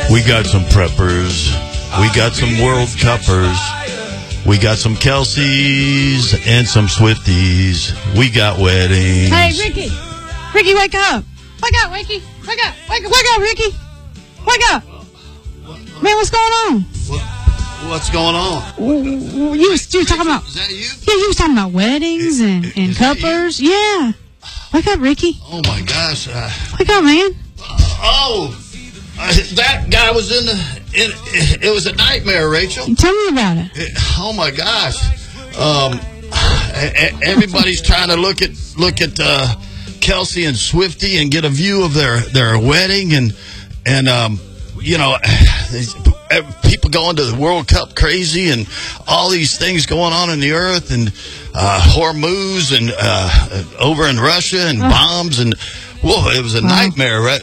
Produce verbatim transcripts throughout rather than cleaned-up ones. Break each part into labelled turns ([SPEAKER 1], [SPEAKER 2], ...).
[SPEAKER 1] We got some preppers. We got some World Cuppers. We got some Kelseys and some Swifties. We got weddings.
[SPEAKER 2] Hey, Ricky. Ricky, wake up. Wake up, Ricky. Wake up. Wake up, wake up, Ricky. Wake up. Man, what's going on?
[SPEAKER 1] What, what's going on?
[SPEAKER 2] You, you, was, you were talking about...
[SPEAKER 1] Is that you?
[SPEAKER 2] Yeah, you was talking about weddings and, and cuppers. Yeah. Wake up, Ricky.
[SPEAKER 1] Oh, my gosh. Uh,
[SPEAKER 2] Wake up, man.
[SPEAKER 1] Oh, uh, that guy was in the... In, it was a nightmare, Rachel.
[SPEAKER 2] Tell me about it.
[SPEAKER 1] it oh, my gosh. Um, everybody's trying to look at look at uh, Kelsey and Swifty and get a view of their, their wedding. And, and um, you know, people going to the World Cup crazy and all these things going on in the earth and uh, Hormuz and uh, over in Russia and oh. bombs. And, whoa, it was a wow. nightmare, right?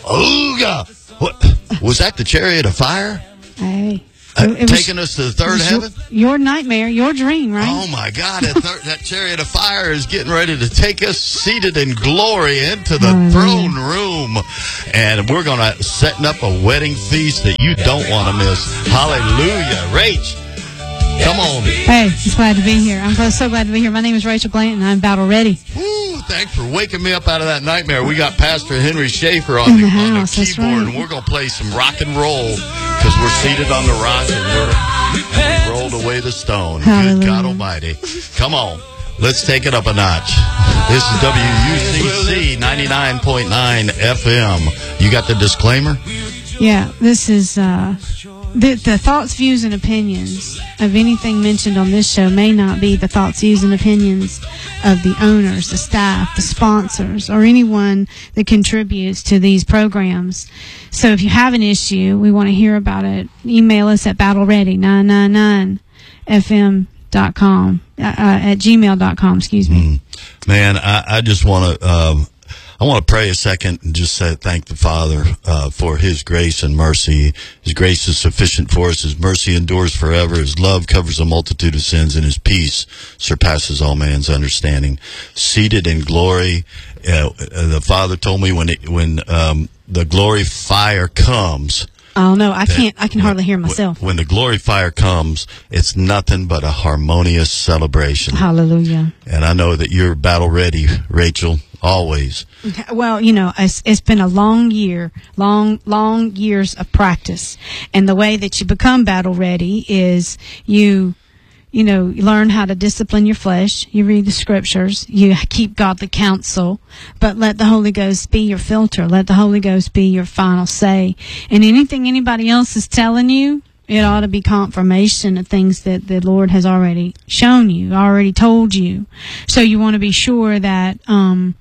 [SPEAKER 1] Ooga! What was that? The chariot of fire?
[SPEAKER 2] Hey,
[SPEAKER 1] uh, it was, taking us to the third heaven.
[SPEAKER 2] Your, your nightmare, your dream, right?
[SPEAKER 1] Oh my God! That, thir- that chariot of fire is getting ready to take us, seated in glory, into the Hallelujah. throne room, and we're gonna setting up a wedding feast that you don't want to miss. Hallelujah, Rach! Come on.
[SPEAKER 2] Hey, it's glad to be here. I'm so glad to be here. My name is Rachel Blanton. I'm battle ready.
[SPEAKER 1] Woo, thanks for waking me up out of that nightmare. We got Pastor Henry Schaefer on the,
[SPEAKER 2] the,
[SPEAKER 1] on
[SPEAKER 2] house,
[SPEAKER 1] the keyboard,
[SPEAKER 2] right.
[SPEAKER 1] and we're going to play some rock and roll because we're seated on the rock and, we're, and we rolled away the stone.
[SPEAKER 2] Hallelujah.
[SPEAKER 1] Good God Almighty. Come on. Let's take it up a notch. This is W U C C ninety-nine point nine F M. You got the disclaimer?
[SPEAKER 2] Yeah, this is... Uh, The, the thoughts, views, and opinions of anything mentioned on this show may not be the thoughts, views, and opinions of the owners, the staff, the sponsors, or anyone that contributes to these programs. So if you have an issue, we want to hear about it. Email us at battle ready nine nine nine f m dot com, uh, at gmail dot com, excuse me.
[SPEAKER 1] Mm. Man, I, I just want to... Um, I want to pray a second and just say thank the Father uh, for His grace and mercy. His grace is sufficient for us. His mercy endures forever. His love covers a multitude of sins, and His peace surpasses all man's understanding. Seated in glory, uh, the Father told me when it, when um, the glory fire comes.
[SPEAKER 2] Oh no, I can't. I can hardly hear myself.
[SPEAKER 1] When the glory fire comes, it's nothing but a harmonious celebration.
[SPEAKER 2] Hallelujah.
[SPEAKER 1] And I know that you're battle ready, Rachel. Always.
[SPEAKER 2] Well, you know, it's, it's been a long year, long, long years of practice. And the way that you become battle ready is you, you know, you learn how to discipline your flesh. You read the scriptures. You keep godly counsel. But let the Holy Ghost be your filter. Let the Holy Ghost be your final say. And anything anybody else is telling you, it ought to be confirmation of things that the Lord has already shown you, already told you. So you want to be sure that, um,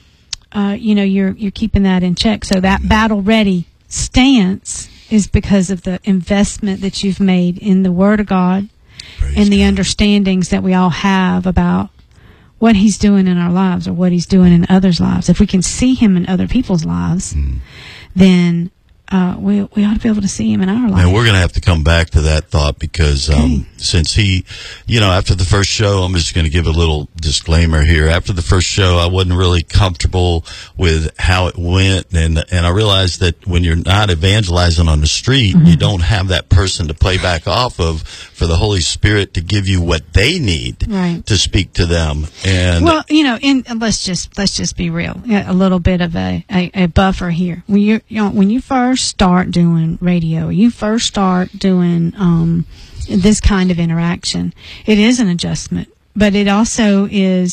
[SPEAKER 2] Uh, you know, you're you're keeping that in check. So that battle ready stance is because of the investment that you've made in the Word of God Praise and the God. Understandings that we all have about what He's doing in our lives or what He's doing in others' lives. If we can see Him in other people's lives, mm. then uh, we we ought to be able to see Him in our lives.
[SPEAKER 1] And we're going to have to come back to that thought because um, okay. since he, you know, after the first show, I'm just going to give a little disclaimer here. After the first show, I wasn't really comfortable with how it went, and and I realized that when you're not evangelizing on the street, mm-hmm. you don't have that person to play back off of for the Holy Spirit to give you what they need
[SPEAKER 2] right.
[SPEAKER 1] to speak to them. And
[SPEAKER 2] well, you know, in, let's just let's just be real. A little bit of a, a, a buffer here. When you you know when you first start doing radio, you first start doing um, this kind of interaction, it is an adjustment, but it also is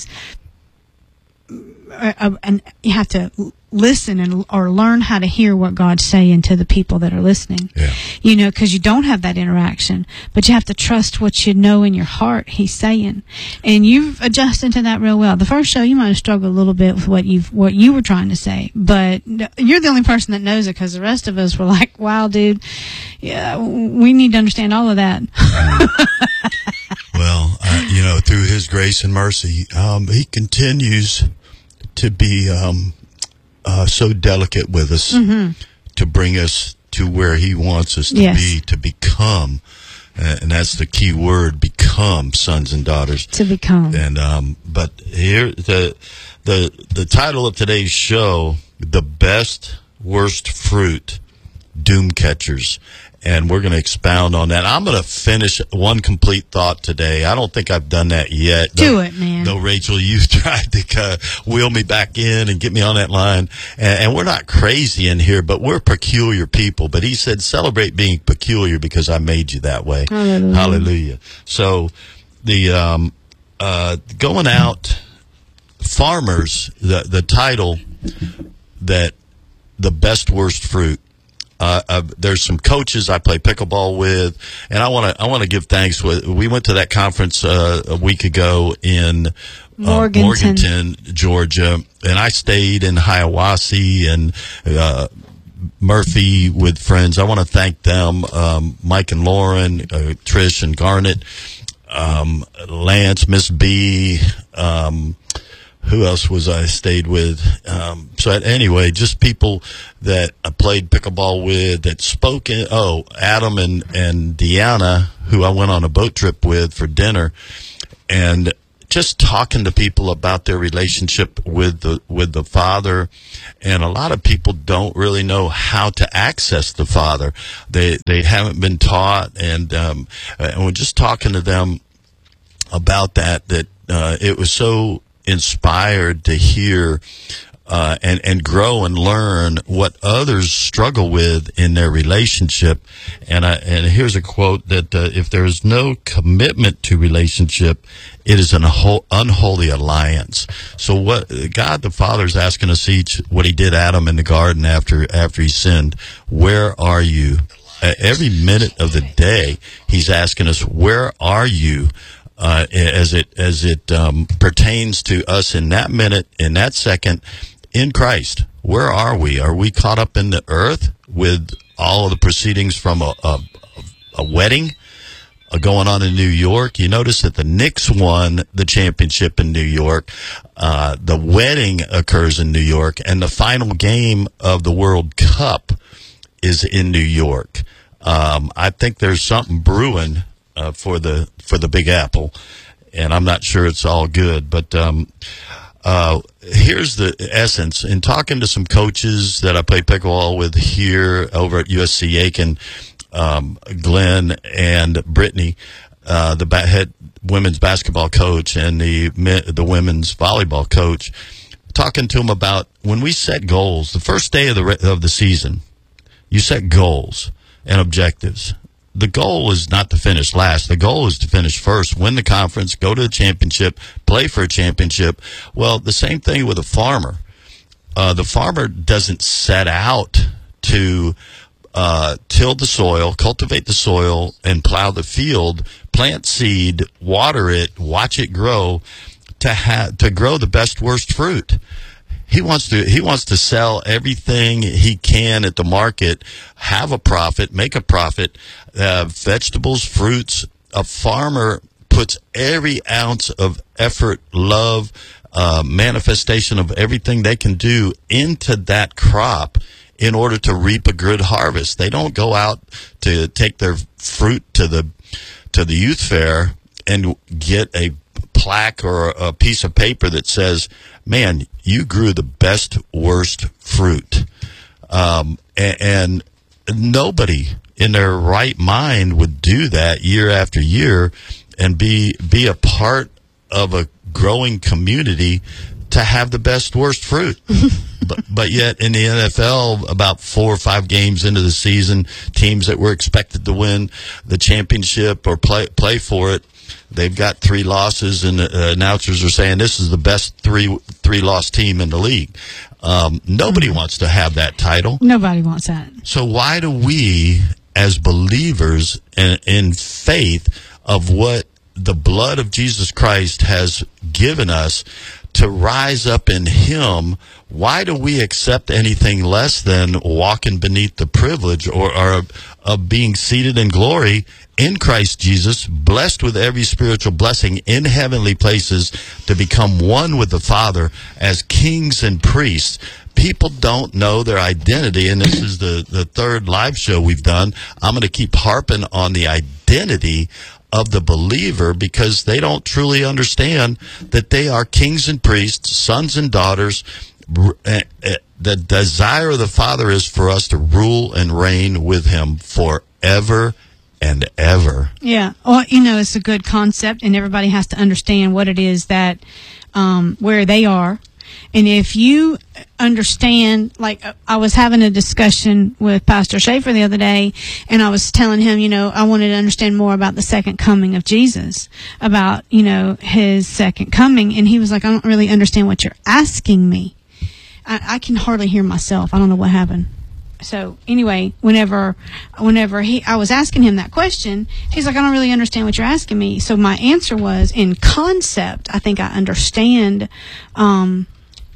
[SPEAKER 2] a, a, and you have to listen and or learn how to hear what God's saying to the people that are listening.
[SPEAKER 1] Yeah.
[SPEAKER 2] You know, because you don't have that interaction, but you have to trust what you know in your heart He's saying, and you've adjusted to that real well. The first show, you might have struggled a little bit with what you what you were trying to say, but you're the only person that knows it, because the rest of us were like, "Wow, dude, yeah, we need to understand all of that."
[SPEAKER 1] Well, uh, you know, through His grace and mercy, um, He continues to be um, uh, so delicate with us, mm-hmm. to bring us to where He wants us to
[SPEAKER 2] yes.
[SPEAKER 1] be, to become, uh, and that's the key word: become sons and daughters.
[SPEAKER 2] To become.
[SPEAKER 1] And um, but here the the the title of today's show: the best worst fruit doom catchers. And we're going to expound on that. I'm going to finish one complete thought today. I don't think I've done that yet.
[SPEAKER 2] Do
[SPEAKER 1] though,
[SPEAKER 2] it, man.
[SPEAKER 1] Though, Rachel, you tried to uh, wheel me back in and get me on that line. And, and we're not crazy in here, but we're peculiar people. But he said, celebrate being peculiar because I made you that way.
[SPEAKER 2] Hallelujah.
[SPEAKER 1] Hallelujah. So the um, uh, going out, farmers, the, the title that the best worst fruit. Uh, uh, there's some coaches I play pickleball with, and I want to I want to give thanks. With we went to that conference uh, a week ago in uh,
[SPEAKER 2] Morganton.
[SPEAKER 1] Morganton, Georgia, and I stayed in Hiawassee and uh, Murphy with friends. I want to thank them, um, Mike and Lauren, uh, Trish and Garnet, um, Lance, Miss B. Um, Who else was I stayed with? Um, so anyway, just people that I played pickleball with that spoke in, oh, Adam and, and Deanna, who I went on a boat trip with for dinner, and just talking to people about their relationship with the, with the Father. And a lot of people don't really know how to access the Father. They, they haven't been taught. And, um, and we're just talking to them about that, that, uh, it was so inspired to hear uh, and and grow and learn what others struggle with in their relationship. And I, and here's a quote that uh, if there is no commitment to relationship, it is an unho- unholy alliance. So what God the Father is asking us each, what He did Adam in the garden after after he sinned. Where are you? Uh, every minute of the day, He's asking us, where are you? Uh, as it as it um, pertains to us in that minute, in that second, in Christ. Where are we? Are we caught up in the earth with all of the proceedings from a, a, a wedding uh, going on in New York? You notice that the Knicks won the championship in New York. Uh, the wedding occurs in New York, and the final game of the World Cup is in New York. Um, I think there's something brewing Uh, for the for the Big Apple, and I'm not sure it's all good. But um, uh, here's the essence. In talking to some coaches that I play pickleball with here over at U S C Aiken, um, Glenn and Brittany, uh, the ba- head women's basketball coach and the the women's volleyball coach, talking to them about when we set goals. The first day of the re- of the season, you set goals and objectives. The goal is not to finish last. The goal is to finish first, win the conference, go to the championship, play for a championship. Well, the same thing with a farmer. Uh, the farmer doesn't set out to uh, till the soil, cultivate the soil, and plow the field, plant seed, water it, watch it grow, to have to grow the best worst fruit. He wants to he wants to sell everything he can at the market, have a profit, make a profit, uh, vegetables, fruits. A farmer puts every ounce of effort, love, uh, manifestation of everything they can do into that crop in order to reap a good harvest. They don't go out to take their fruit to the to the youth fair and get a plaque or a piece of paper that says, man, you grew the best, worst fruit. Um, and, and nobody in their right mind would do that year after year and be be a part of a growing community to have the best, worst fruit. but, but yet in the N F L, about four or five games into the season, teams that were expected to win the championship or play play for it, they've got three losses, and the announcers are saying this is the best three three loss team in the league. Um, nobody mm-hmm. wants to have that title.
[SPEAKER 2] Nobody wants that.
[SPEAKER 1] So why do we, as believers in, in faith of what the blood of Jesus Christ has given us to rise up in Him, why do we accept anything less than walking beneath the privilege or, or of being seated in glory in Christ Jesus, blessed with every spiritual blessing in heavenly places, to become one with the Father as kings and priests? People don't know their identity, and this is the, the third live show we've done. I'm going to keep harping on the identity of the believer because they don't truly understand that they are kings and priests, sons and daughters, the desire of the Father is for us to rule and reign with him forever and ever.
[SPEAKER 2] Yeah. Well, you know, it's a good concept, and everybody has to understand what it is that, um, where they are. And if you understand, like I was having a discussion with Pastor Schaefer the other day, and I was telling him, you know, I wanted to understand more about the second coming of Jesus, about, you know, his second coming. And he was like, I don't really understand what you're asking me. I, I can hardly hear myself. I don't know what happened. So anyway, whenever, whenever he, I was asking him that question, he's like, I don't really understand what you're asking me. So my answer was, in concept, I think I understand, um,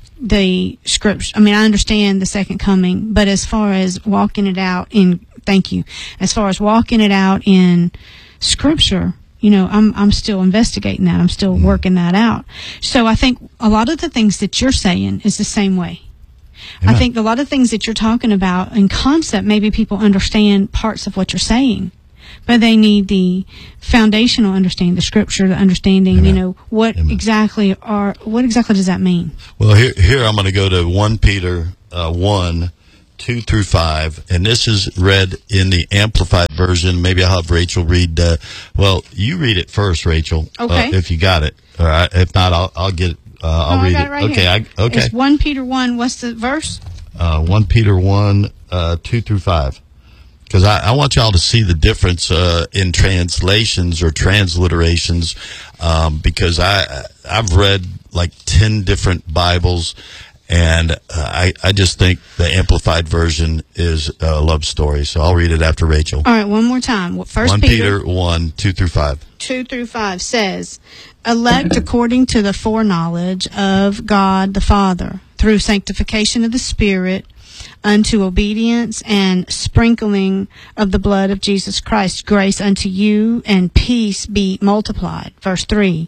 [SPEAKER 2] the scripture. I mean, I understand the second coming, but as far as walking it out in, thank you, as far as walking it out in scripture, you know, I'm, I'm still investigating that. I'm still working that out. So I think a lot of the things that you're saying is the same way. Amen. I think a lot of things that you're talking about in concept, maybe people understand parts of what you're saying, but they need the foundational understanding, the scripture, the understanding, Amen. You know, what Amen. exactly are, what exactly does that mean?
[SPEAKER 1] Well, here, here I'm going to go to First Peter uh, one, two through five, and this is read in the Amplified Version. Maybe I'll have Rachel read, uh, well, you read it first, Rachel,
[SPEAKER 2] okay.
[SPEAKER 1] uh, if you got it. All right. If not, I'll, I'll get it. Uh, I'll
[SPEAKER 2] oh,
[SPEAKER 1] read
[SPEAKER 2] I got
[SPEAKER 1] it.
[SPEAKER 2] it right
[SPEAKER 1] okay,
[SPEAKER 2] here.
[SPEAKER 1] I, okay.
[SPEAKER 2] It's First Peter one. What's the verse?
[SPEAKER 1] Uh, First Peter one, uh, two through five. Because I, I want y'all to see the difference uh, in translations or transliterations. Um, because I I've read like ten different Bibles, and uh, I I just think the Amplified Version is a love story. So I'll read it after Rachel.
[SPEAKER 2] All right, one more time. First
[SPEAKER 1] First
[SPEAKER 2] Peter,
[SPEAKER 1] Peter one, two through five.
[SPEAKER 2] Two through five says, elect according to the foreknowledge of God the Father, through sanctification of the Spirit, unto obedience and sprinkling of the blood of Jesus Christ, grace unto you and peace be multiplied. Verse three,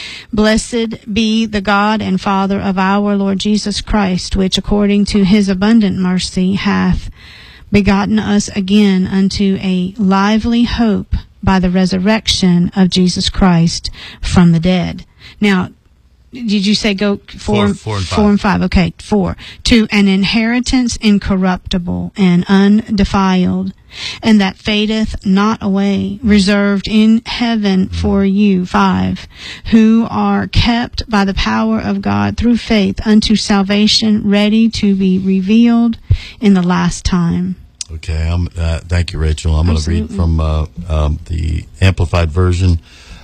[SPEAKER 2] blessed be the God and Father of our Lord Jesus Christ, which according to his abundant mercy hath begotten us again unto a lively hope by the resurrection of Jesus Christ from the dead. Now, did you say go four,
[SPEAKER 1] four, four and five?
[SPEAKER 2] Four and five. Okay, four. To an inheritance incorruptible and undefiled, and that fadeth not away, reserved in heaven for you. Five. Who are kept by the power of God through faith unto salvation, ready to be revealed in the last time.
[SPEAKER 1] Okay, I'm, uh, thank you, Rachel. I'm going to read from uh, um, the Amplified Version.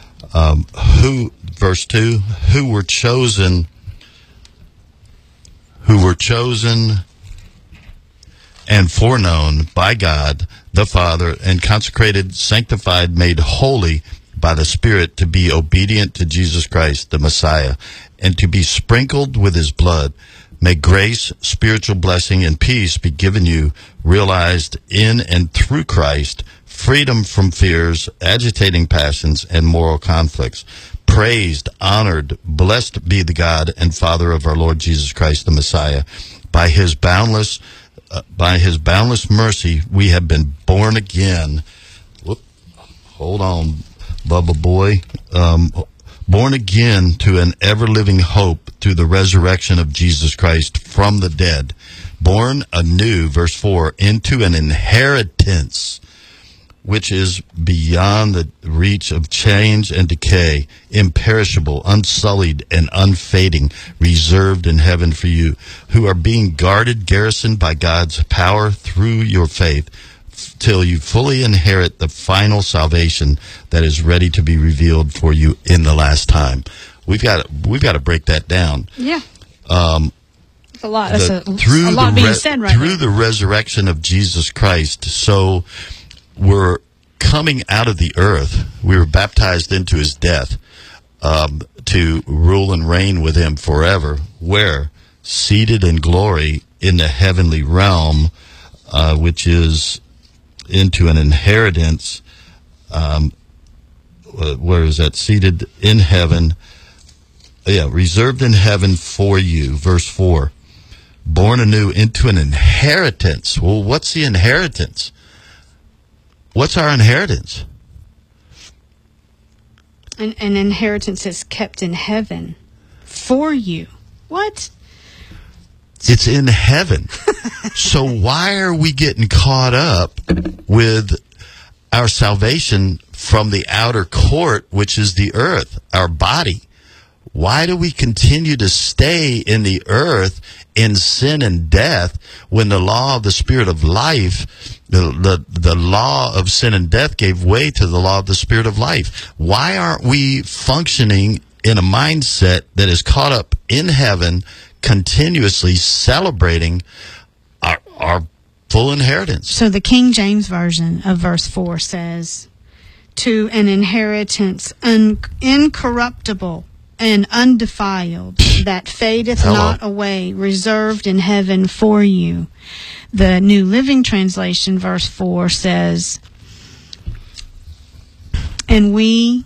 [SPEAKER 1] Um, who, verse two, who were chosen, who were chosen and foreknown by God the Father, and consecrated, sanctified, made holy by the Spirit to be obedient to Jesus Christ, the Messiah, and to be sprinkled with his blood. May grace, spiritual blessing, and peace be given you, realized in and through Christ, freedom from fears, agitating passions, and moral conflicts. Praised, honored, blessed be the God and Father of our Lord Jesus Christ, the Messiah. By his boundless, uh, by his boundless mercy, we have been born again. Whoop, hold on, Bubba boy. Um, born again to an ever-living hope through the resurrection of Jesus Christ from the dead. Born anew, verse four, into an inheritance which is beyond the reach of change and decay, imperishable, unsullied, and unfading, reserved in heaven for you, who are being guarded, garrisoned by God's power through your faith, till you fully inherit the final salvation that is ready to be revealed for you in the last time. We've got to, we've got to break that down.
[SPEAKER 2] Yeah.
[SPEAKER 1] Um,
[SPEAKER 2] It's a lot. That's
[SPEAKER 1] the,
[SPEAKER 2] a,
[SPEAKER 1] through
[SPEAKER 2] a lot
[SPEAKER 1] the
[SPEAKER 2] being
[SPEAKER 1] re-
[SPEAKER 2] said right
[SPEAKER 1] Through
[SPEAKER 2] now.
[SPEAKER 1] the resurrection of Jesus Christ. So we're coming out of the earth. We were baptized into his death um, to rule and reign with him forever. Where? Seated in glory in the heavenly realm, uh, which is into an inheritance. Um, where is that? Seated in heaven. Yeah, reserved in heaven for you. Verse four. Born anew into an inheritance. Well, what's the inheritance? What's our inheritance?
[SPEAKER 2] An, an inheritance is kept in heaven for you. What?
[SPEAKER 1] It's in heaven. So why are we getting caught up with our salvation from the outer court, which is the earth, our body? Why do we continue to stay in the earth in sin and death when the law of the Spirit of life, the, the, the law of sin and death gave way to the law of the Spirit of life? Why aren't we functioning in a mindset that is caught up in heaven, continuously celebrating our, our full inheritance?
[SPEAKER 2] So the King James Version of verse four says, to an inheritance un- incorruptible and undefiled, that fadeth
[SPEAKER 1] Hello.
[SPEAKER 2] not away, reserved in heaven for you. The New Living Translation, verse four, says, and we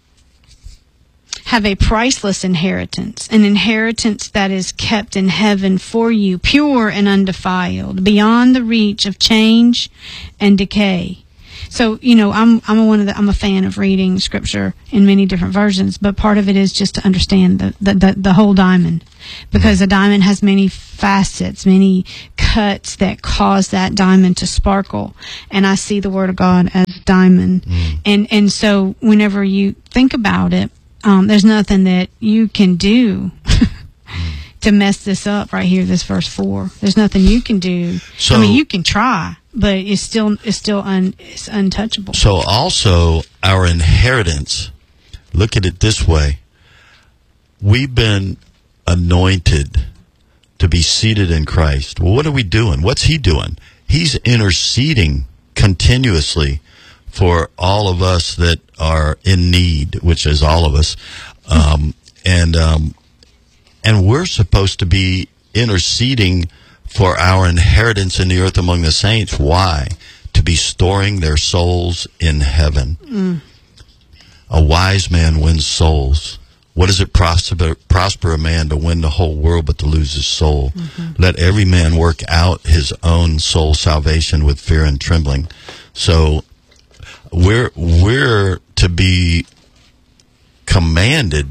[SPEAKER 2] have a priceless inheritance, an inheritance that is kept in heaven for you, pure and undefiled, beyond the reach of change and decay. So, you know, I'm I'm one of the I'm a fan of reading scripture in many different versions, but part of it is just to understand the the, the, the whole diamond, because a diamond has many facets, many cuts that cause that diamond to sparkle. And I see the Word of God as diamond, mm. and and so whenever you think about it, um, there's nothing that you can do to mess this up right here. This verse four, there's nothing you can do. So, I mean, you can try, but it's still it's still un, it's untouchable.
[SPEAKER 1] So also our inheritance, look at it this way. We've been anointed to be seated in Christ. Well, what are we doing? What's he doing? He's interceding continuously for all of us that are in need, which is all of us. Um, and um, and we're supposed to be interceding for our inheritance in the earth among the saints. Why? To be storing their souls in heaven. Mm. A wise man wins souls. What does it prosper, prosper a man to win the whole world but to lose his soul? Mm-hmm. Let every man work out his own soul salvation with fear and trembling. So we're we're to be commanded,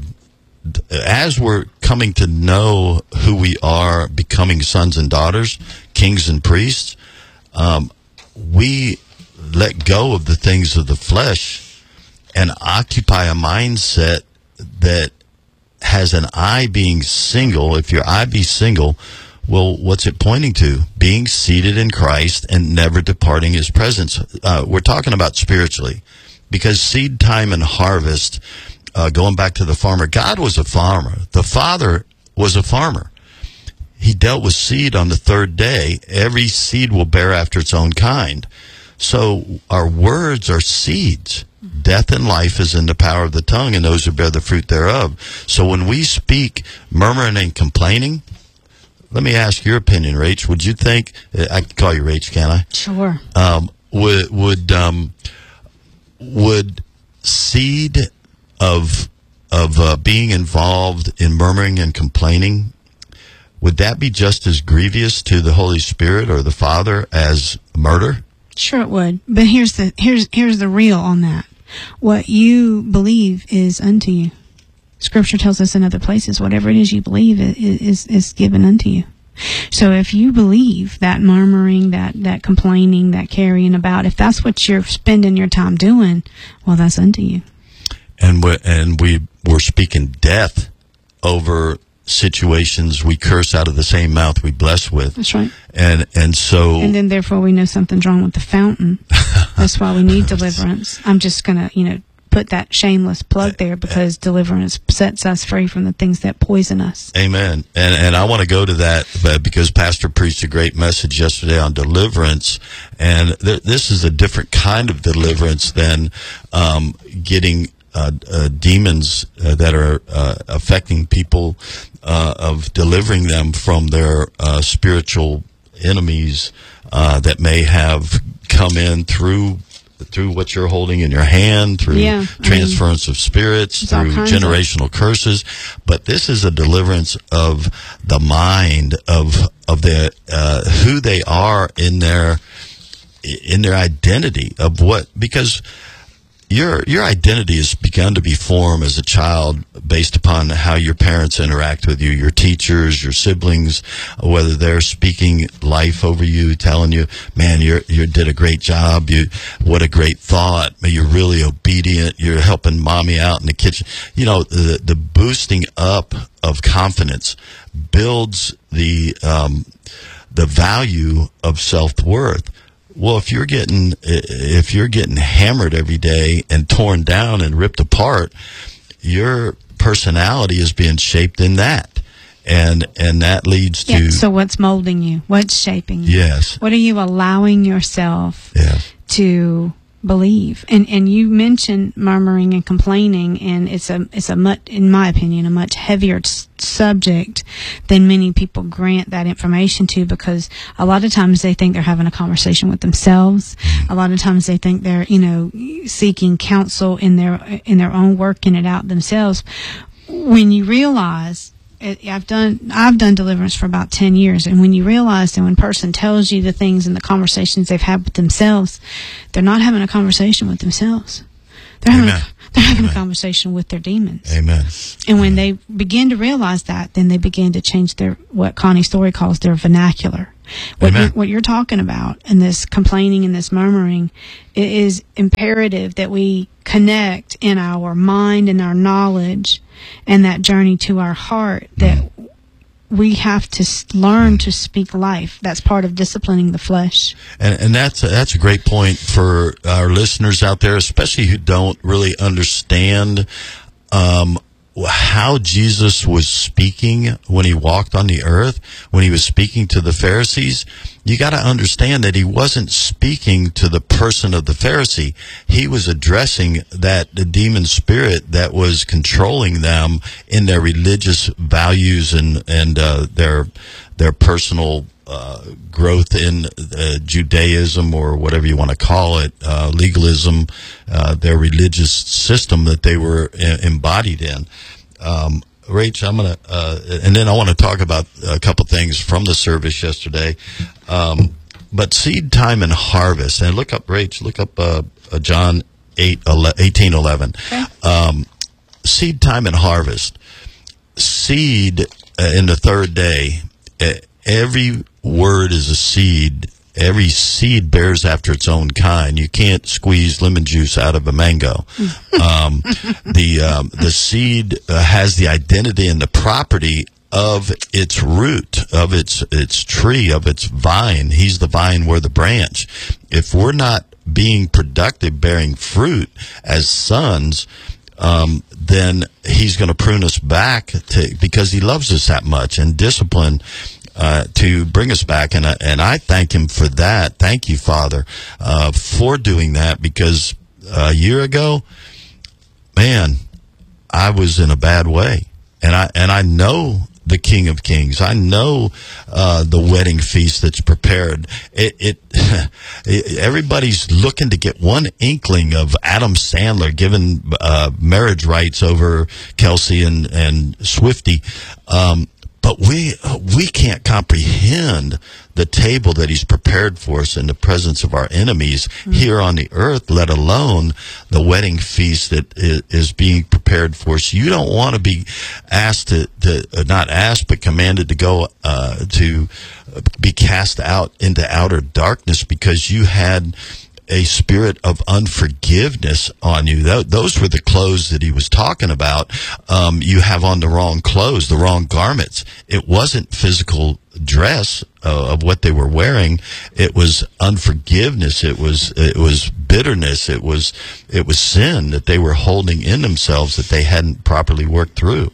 [SPEAKER 1] as we're coming to know who we are, becoming sons and daughters, kings and priests, um, we let go of the things of the flesh and occupy a mindset that has an eye being single. If your eye be single, well, what's it pointing to? Being seated in Christ and never departing his presence. Uh, we're talking about spiritually, because seed time and harvest, uh, going back to the farmer, God was a farmer. The Father was a farmer. He dealt with seed on the third day. Every seed will bear after its own kind. So our words are seeds. Death and life is in the power of the tongue, and those who bear the fruit thereof. So when we speak murmuring and complaining, let me ask your opinion, Rach. Would you think, I can call you Rach, can I?
[SPEAKER 2] Sure.
[SPEAKER 1] Um, would would um, would seed of of uh, being involved in murmuring and complaining, would that be just as grievous to the Holy Spirit or the Father as murder?
[SPEAKER 2] Sure it would. But here's the here's here's the real on that. What you believe is unto you. Scripture tells us in other places, whatever it is you believe is is, is given unto you. So if you believe that murmuring, that, that complaining, that carrying about, if that's what you're spending your time doing, well, that's unto you.
[SPEAKER 1] And we and we we're speaking death over situations. We curse out of the same mouth we bless with.
[SPEAKER 2] That's right.
[SPEAKER 1] And and so
[SPEAKER 2] and then therefore we know something's wrong with the fountain. That's why we need deliverance. I'm just gonna, you know, put that shameless plug there, because deliverance sets us free from the things that poison us.
[SPEAKER 1] Amen. And and I want to go to that, but because Pastor preached a great message yesterday on deliverance, and th- this is a different kind of deliverance than um, getting uh, uh, demons uh, that are uh, affecting people, uh, of delivering them from their uh, spiritual enemies uh, that may have come in through through what you're holding in your hand, through
[SPEAKER 2] yeah,
[SPEAKER 1] transference I mean, of spirits, through generational of. curses. But this is a deliverance of the mind, of of the uh, who they are in their in their identity, of what, because your your identity has begun to be formed as a child based upon how your parents interact with you, your teachers, your siblings, whether they're speaking life over you, telling you, man, you're, you did a great job, you, what a great thought, you're really obedient, you're helping mommy out in the kitchen. You know, the, the boosting up of confidence builds the, um, the value of self-worth. Well, if you're getting if you're getting hammered every day and torn down and ripped apart, your personality is being shaped in that, and and that leads to.
[SPEAKER 2] Yeah, so what's molding you? What's shaping you?
[SPEAKER 1] Yes.
[SPEAKER 2] What are you allowing yourself
[SPEAKER 1] yes.
[SPEAKER 2] to believe? And and you mentioned murmuring and complaining, and it's a it's a much, in my opinion, a much heavier s- subject than many people grant that information to, because a lot of times they think they're having a conversation with themselves. A lot of times they think they're, you know, seeking counsel in their in their own working it out themselves. When you realize, I've done I've done deliverance for about ten years, and when you realize that when a person tells you the things and the conversations they've had with themselves, they're not having a conversation with themselves. They're having a, they're having
[SPEAKER 1] Amen.
[SPEAKER 2] a conversation with their demons.
[SPEAKER 1] Amen.
[SPEAKER 2] And when they begin to realize that, then they begin to change their, what Connie Story calls their vernacular. What you're, what you're talking about, and this complaining and this murmuring, it is imperative that we connect in our mind and our knowledge and that journey to our heart, that we have to learn to speak life. That's part of disciplining the flesh.
[SPEAKER 1] And, and that's a, that's a great point for our listeners out there, especially who don't really understand um, how Jesus was speaking when he walked on the earth, when he was speaking to the Pharisees. You got to understand that he wasn't speaking to the person of the Pharisee. He was addressing that the demon spirit that was controlling them in their religious values and and uh, their their personal uh, growth in uh, Judaism, or whatever you want to call it, uh, legalism, uh, their religious system that they were I- embodied in. Um, Rach, I'm going to, uh, and then I want to talk about a couple things from the service yesterday. Um, but seed time and harvest, and look up, Rach, look up uh, uh, John eight, eighteen eleven. Okay. Um, seed time and harvest. Seed uh, in the third day, uh, every word is a seed. Every seed bears after its own kind. You can't squeeze lemon juice out of a mango. Um, the um, the seed uh, has the identity and the property of its root, of its its tree, of its vine. He's the vine, we're the branch. If we're not being productive, bearing fruit as sons, um, then he's going to prune us back to, because he loves us that much, and discipline Uh, to bring us back, and uh, and I thank him for that. Thank you, Father, uh, for doing that, because a year ago, man, I was in a bad way, and I and I know the King of Kings. I know uh, the wedding feast that's prepared. It, it, it everybody's looking to get one inkling of Adam Sandler giving uh, marriage rights over Kelsey and and Swifty. Um, But we we can't comprehend the table that he's prepared for us in the presence of our enemies mm-hmm. here on the earth, let alone the wedding feast that is, is being prepared for us. You don't want to be asked to, to not asked, but commanded to go uh, to be cast out into outer darkness because you had a spirit of unforgiveness on you. Th- those were the clothes that he was talking about. Um, you have on the wrong clothes, the wrong garments. It wasn't physical dress uh, of what they were wearing. It was unforgiveness. It was it was bitterness. It was it was sin that they were holding in themselves that they hadn't properly worked through.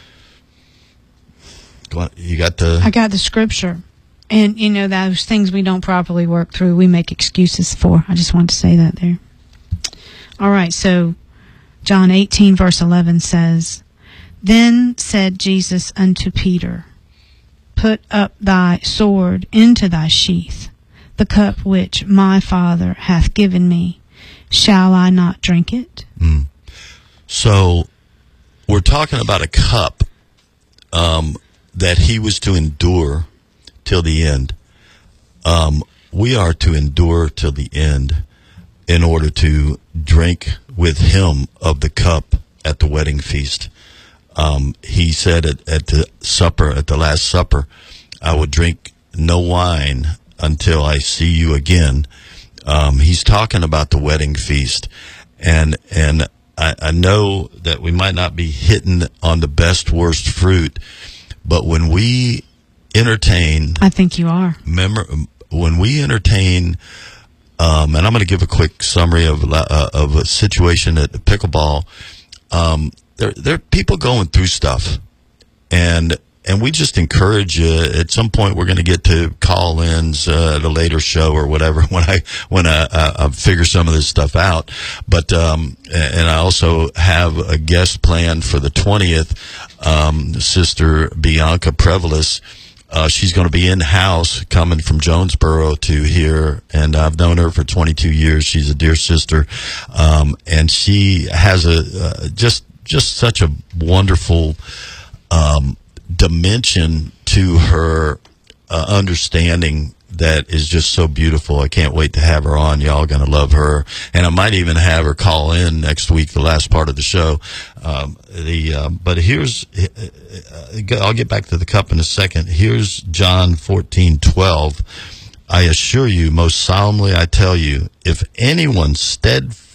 [SPEAKER 1] Go on, you got the.
[SPEAKER 2] I got the scripture. And, you know, those things we don't properly work through, we make excuses for. I just wanted to say that there. All right, so John eighteen, verse eleven says, Then said Jesus unto Peter, Put up thy sword into thy sheath. The cup which my Father hath given me, shall I not drink it?
[SPEAKER 1] Mm. So we're talking about a cup um, that he was to endure till the end. Um, we are to endure till the end. in order to drink with him of the cup at the wedding feast. Um, he said at, at the supper, at the Last Supper, I would drink no wine until I see you again. Um, he's talking about the wedding feast. And, and I, I know that we might not be hitting on the best, worst fruit, but when we entertain,
[SPEAKER 2] I think you are.
[SPEAKER 1] Remember, when we entertain, um, and I'm going to give a quick summary of uh, of a situation at pickleball. Um, there, there are people going through stuff, and and we just encourage you. At some point, we're going to get to call-ins uh, at a later show or whatever when I when I, I, I figure some of this stuff out. But um, and I also have a guest planned for the twentieth. Um, Sister Bianca Prevelis. Uh, she's going to be in-house coming from Jonesboro to here, and I've known her for twenty-two years. She's a dear sister, um, and she has a uh, just just such a wonderful um, dimension to her uh, understanding that is just so beautiful. I can't wait to have her on. Y'all going to love her, and I might even have her call in next week, the last part of the show. Um, the uh, but here's uh, I'll get back to the cup in a second. Here's John fourteen twelve. I assure you, most solemnly, I tell you, if anyone steadfast